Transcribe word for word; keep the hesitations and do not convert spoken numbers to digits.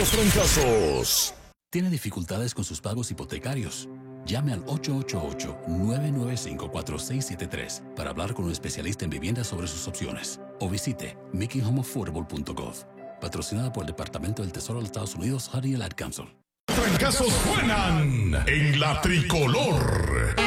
los trancazos. ¿Tiene dificultades con sus pagos hipotecarios? Llame al ocho ocho ocho, nueve nueve cinco, cuatro seis siete tres para hablar con un especialista en vivienda sobre sus opciones. O visite making home affordable punto gov. Patrocinada por el Departamento del Tesoro de los Estados Unidos, Honey and Ad Council. Trancazos suenan en la tricolor.